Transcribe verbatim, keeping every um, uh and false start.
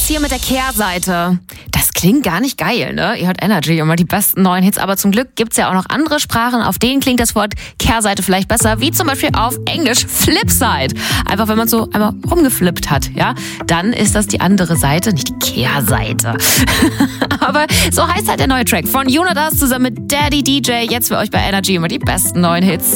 hier mit der Kehrseite. Das klingt gar nicht geil, ne? Ihr hört Energy, immer die besten neuen Hits. Aber zum Glück gibt's ja auch noch andere Sprachen, auf denen klingt das Wort Kehrseite vielleicht besser, wie zum Beispiel auf Englisch Flipside. Einfach, wenn man so einmal rumgeflippt hat, ja? Dann ist das die andere Seite, nicht die Kehrseite. Aber so heißt halt der neue Track von Jonas zusammen mit Daddy D J. Jetzt für euch bei Energy immer die besten neuen Hits.